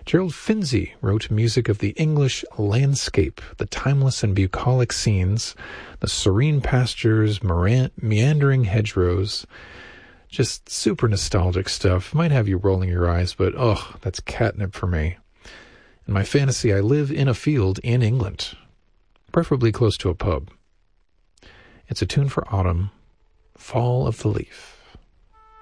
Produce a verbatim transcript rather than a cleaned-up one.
Gerald Finzi wrote music of the English landscape, the timeless and bucolic scenes, the serene pastures, meran- meandering hedgerows. Just super nostalgic stuff. Might have you rolling your eyes, but ugh, that's catnip for me. In my fantasy, I live in a field in England, preferably close to a pub. It's a tune for autumn, Fall of the Leaf.